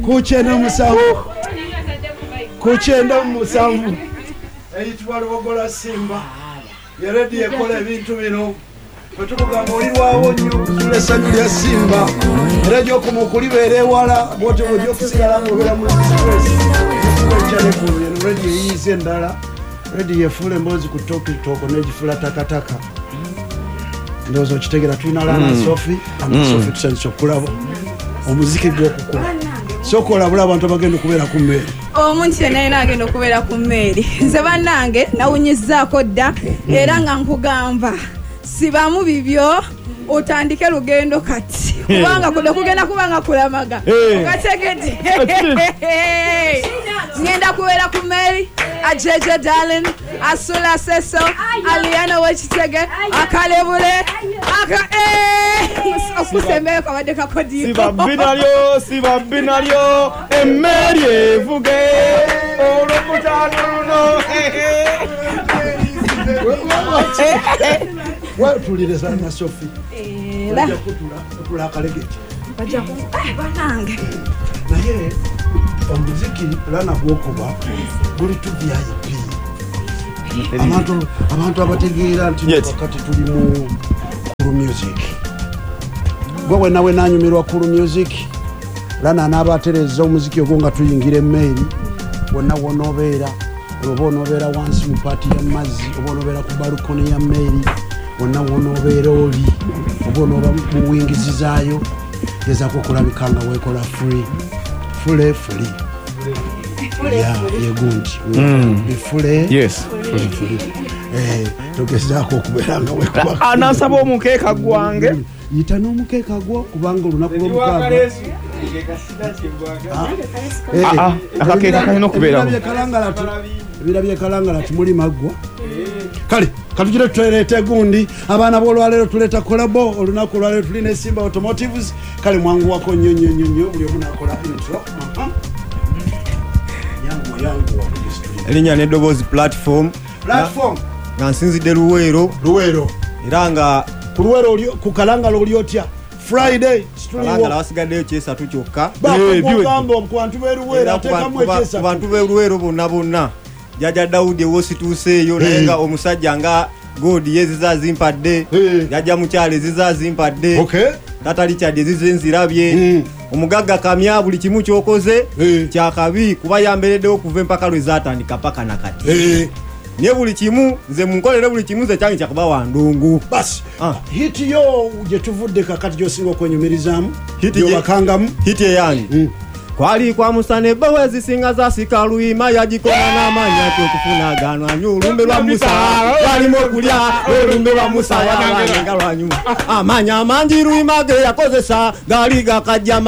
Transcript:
kuchenda musanvu eyitibwa Lubogola Simba yaredi yakola ebintu bino bwetukugamba olirwawo nnyo okuzuula essanyu lya Simba era gyokumukulibeera ewala bwoti bwojja okusigala ng'obeera mu stress ekyalekulu redi eyiiza endala redi yefuula emboozi ku tokitoko n'egifuula takataka ndowooza okitegera tulina Lana Sophie Sophie tusanyusa okulaba omuziki gw'okukula sooka olabula abantu abagenda okubeera ku mmeeri omuntu yenna yena agenda okubeera ku mmeeri nze bannange nawunyizzaako dda era nga nkugamba sibamu bibyo otandike lugendo kati kubanga kuno kugenda kubanga kulamaga okategedde ngenda kubeera ku mmeeri Ajeje Darling Asula Seso Aliana Wechitege Akalebule okusembeyo kabadde kakodiiko siba binalyo emmeri evuge olwokutaano luno watulire Lana Sophie bajja kutula akalegeti banange naye omuziki Lana gwokuba guli tu VIP abantu abategeera nti wakati tuli mu Kuru Music gwe wenawe nanyumirwa Kuru Music Lana n'abatereza omuziki ogwo nga tuyingira emmeeri wonna wonobeera oba onobeera wansi mu paati ya mazzi oba onobeera ku balukoni ya mmeeri wonna wonobeera oli oba onoba mu wingizi zaayo gezaako okulabika nga weekola fule yegundi bifule togezaako okubeera nga weekuba anasaba omukeeka gwange yita n'omukeeka gwo kubanga olunaku lw'omukaaga akakeeka kalina okubeerawo ebira by'ekalangalati muli maggwa kale katugire tutereete gundi abaana b'olwaleero tuleeta kolabo olunaku olwaleero tulina Simba Automotives kale mwanguwako nnyo buli omu nakola intro erinnya n'eddoboozi platform nga nsinzidde Luweero era nga ku Luweero ku Kalangala oli otya Friday Kalangala wasigaddeyo kyesatu kyokka ku bantu b'e Luweero bonna Jaja Daudi ewosituuseeyo naye nga omusajja nga Godi yeziza zimpadde Jaja Mukyale ziza zimpadde Tata Richard ezize nzirabye omugagga Kamya buli kimu kyokoze kyakabi kuba yambereddewo kuva empaka lwe zaatandika paka nakati ne buli kimu nze munkolere buli kimu nze kyange kyakuba wandungu basi hiti yo gye tuvudde kakati gyosinga okwenyumirizaamu gyobakangamu hiti eyange kwali kwa musane bawe zisinga za sikaluyima yagikona n'amanya okufuna ganwanyu olumbe lwa Musa walimo okulya olumbe lwa Musa yabanenga lwanyu amanya amangi luyima ge yakozesa gali gakajja